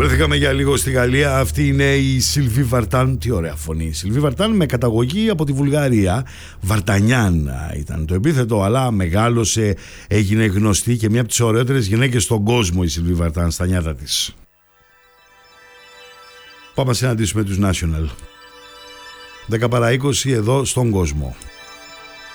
Βρεθήκαμε για λίγο στη Γαλλία. Αυτή είναι η Σιλβί Βαρτάν. Τι ωραία φωνή. Η Σιλβί Βαρτάν με καταγωγή από τη Βουλγαρία. Βαρτανιάν ήταν το επίθετο, αλλά μεγάλωσε, έγινε γνωστή και μια από τις ωραιότερες γυναίκες στον κόσμο η Σιλβί Βαρτάν στα νιάτα της. Πάμε να συναντήσουμε τους National. 10 παρά 20 εδώ στον κόσμο.